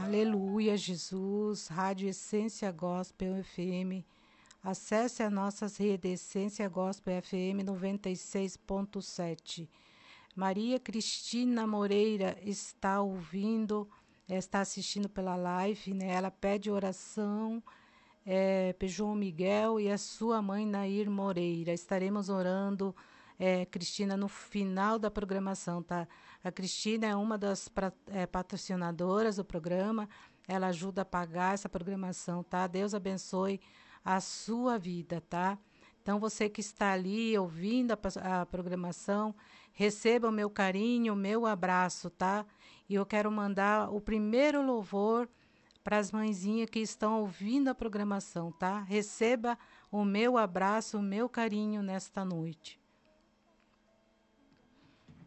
Aleluia, Jesus. Rádio Essência Gospel FM. Acesse as nossas redes Essência Gospel FM 96.7. Maria Cristina Moreira está assistindo pela live, né? Ela pede oração para João Miguel e a sua mãe Nair Moreira. Estaremos orando, Cristina, no final da programação, tá? A Cristina é uma das patrocinadoras do programa. Ela ajuda a pagar essa programação, tá? Deus abençoe a sua vida, tá? Então, você que está ali ouvindo a programação, receba o meu carinho, o meu abraço, tá? E eu quero mandar o primeiro louvor para as mãezinhas que estão ouvindo a programação, tá? Receba o meu abraço, o meu carinho nesta noite.